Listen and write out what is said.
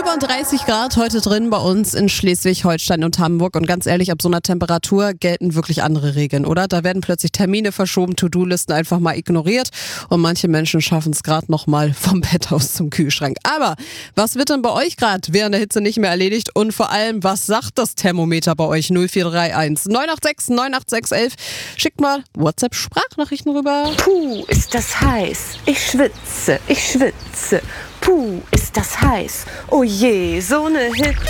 35 Grad heute drin bei uns in Schleswig-Holstein und Hamburg. Und ganz ehrlich, ab so einer Temperatur gelten wirklich andere Regeln, oder? Da werden plötzlich Termine verschoben, To-Do-Listen einfach mal ignoriert. Und manche Menschen schaffen es gerade noch mal vom Bett aus zum Kühlschrank. Aber was wird denn bei euch gerade während der Hitze nicht mehr erledigt? Und vor allem, was sagt das Thermometer bei euch? 0431 986 986 11. Schickt mal WhatsApp-Sprachnachrichten rüber. Puh, ist das heiß. Ich schwitze, ich schwitze. Puh, ist das heiß. Oh je, so eine Hitze.